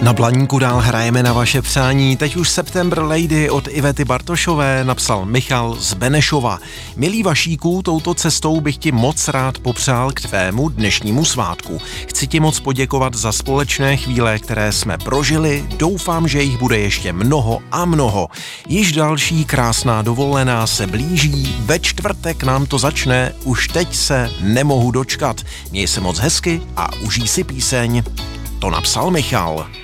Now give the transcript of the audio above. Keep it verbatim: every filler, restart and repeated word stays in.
Na Blaníku dál hrajeme na vaše přání. Teď už September Lady od Ivety Bartošové napsal Michal z Benešova. Milý Vašíku, touto cestou bych ti moc rád popřál k tvému dnešnímu svátku. Chci ti moc poděkovat za společné chvíle, které jsme prožili. Doufám, že jich bude ještě mnoho a mnoho. Již další krásná dovolená se blíží. Ve čtvrtek nám to začne. Už teď se nemohu dočkat. Měj se moc hezky a užij si píseň. To napsal Michal.